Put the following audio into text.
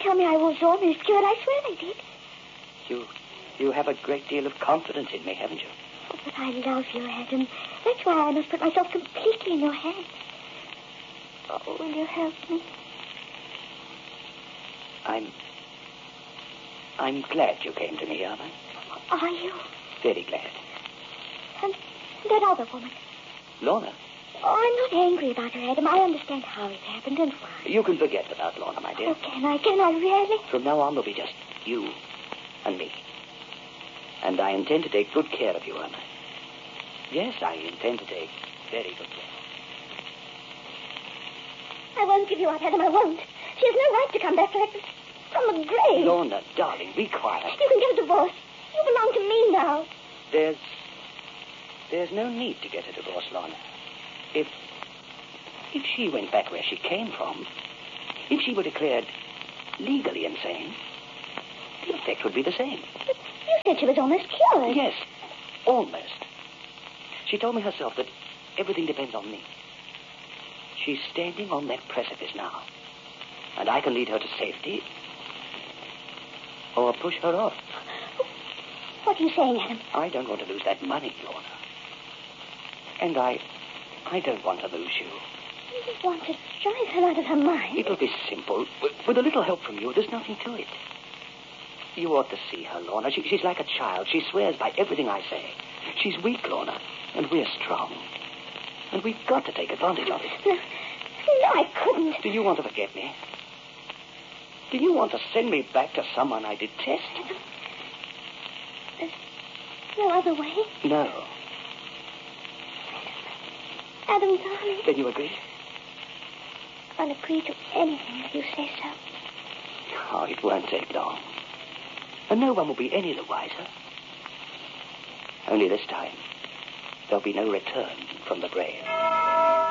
tell me I was almost cured. I swear I did. You have a great deal of confidence in me, haven't you? Oh, but I love you, Adam. That's why I must put myself completely in your hands. Oh, will you help me? I'm glad you came to me, Alma. Are you? Very glad. And that other woman? Lorna? Oh, I'm not angry about her, Adam. I understand how it happened and why. You can forget about Lorna, my dear. Oh, can I? Can I really? From now on, there'll be just you and me. And I intend to take good care of you, Alma. Yes, I intend to take very good care. I won't give you up, Adam. I won't. She has no right to come back like this from the grave. Lorna, darling, be quiet. You can get a divorce. You belong to me now. There's no need to get a divorce, Lorna. If she went back where she came from, if she were declared legally insane, the effect would be the same. But you said she was almost cured. Yes, almost. She told me herself that everything depends on me. She's standing on that precipice now, and I can lead her to safety or push her off. What are you saying, Adam? I don't want to lose that money, Lorna. And I don't want to lose you. You want to drive her out of her mind? It'll be simple. With a little help from you, there's nothing to it. You ought to see her, Lorna. She's like a child. She swears by everything I say. She's weak, Lorna, and we're strong. And we've got to take advantage of it. No, I couldn't. Do you want to forget me? Do you want to send me back to someone I detest? There's no other way. No. Adam, darling. Then you agree? I'll agree to anything if you say so. Oh, it won't take long. And no one will be any the wiser. Only this time, there'll be no return from the grave.